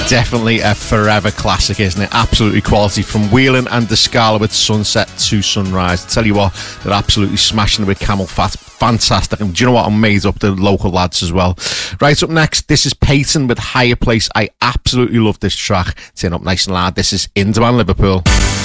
Definitely a forever classic, isn't it? Absolutely quality from Whelan and the Scala with Sunset to Sunrise. I tell you what, they're absolutely smashing it with Camel Fat. Fantastic. And do you know what? I'm made up the local lads as well. Right, up next, this is Peyton with Higher Place. I absolutely love this track. Turn up nice and loud. This is Indoor Liverpool.